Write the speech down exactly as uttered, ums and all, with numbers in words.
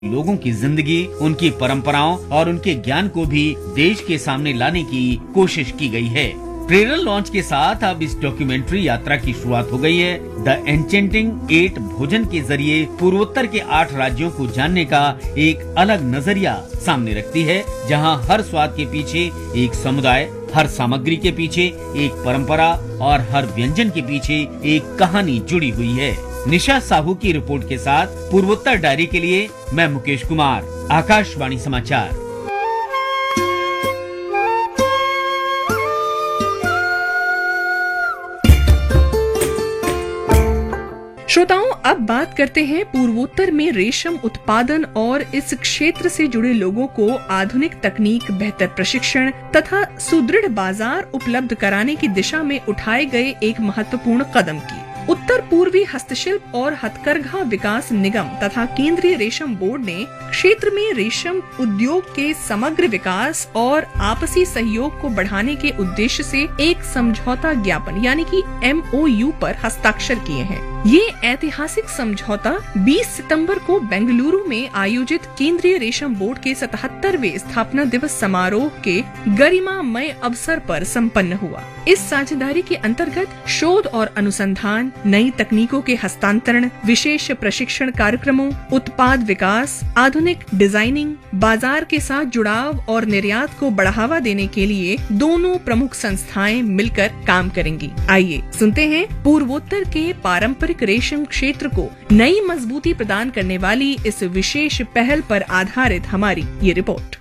लोगों की जिंदगी, उनकी परंपराओं और उनके ज्ञान को भी देश के सामने लाने की कोशिश की गई है। ट्रेलर लॉन्च के साथ अब इस डॉक्यूमेंट्री यात्रा की शुरुआत हो गई है। द एन्चेंटिंग एट भोजन के जरिए पूर्वोत्तर के आठ राज्यों को जानने का एक अलग नजरिया सामने रखती है, जहां हर स्वाद के पीछे एक समुदाय, हर सामग्री के पीछे एक परंपरा और हर व्यंजन के पीछे एक कहानी जुड़ी हुई है। निशा साहू की रिपोर्ट के साथ पूर्वोत्तर डायरी के लिए मैं मुकेश कुमार, आकाशवाणी समाचार। श्रोताओं, अब बात करते हैं पूर्वोत्तर में रेशम उत्पादन और इस क्षेत्र से जुड़े लोगों को आधुनिक तकनीक, बेहतर प्रशिक्षण तथा सुदृढ़ बाजार उपलब्ध कराने की दिशा में उठाए गए एक महत्वपूर्ण कदम की। उत्तर पूर्वी हस्तशिल्प और हथकरघा विकास निगम तथा केंद्रीय रेशम बोर्ड ने क्षेत्र में रेशम उद्योग के समग्र विकास और आपसी सहयोग को बढ़ाने के उद्देश्य से एक समझौता ज्ञापन यानी कि एम ओ यू पर हस्ताक्षर किए हैं। ये ऐतिहासिक समझौता बीस सितंबर को बेंगलुरु में आयोजित केंद्रीय रेशम बोर्ड के सतहत्तरवें स्थापना दिवस समारोह के गरिमामय अवसर पर संपन्न हुआ। इस साझेदारी के अंतर्गत शोध और अनुसंधान, नई तकनीकों के हस्तांतरण, विशेष प्रशिक्षण कार्यक्रमों, उत्पाद विकास, आधुनिक डिजाइनिंग, बाजार के साथ जुड़ाव और निर्यात को बढ़ावा देने के लिए दोनों प्रमुख संस्थाएं मिलकर काम करेंगी। आइए सुनते हैं पूर्वोत्तर के पारंपरिक रेशम क्षेत्र को नई मजबूती प्रदान करने वाली इस विशेष पहल पर आधारित हमारी ये रिपोर्ट।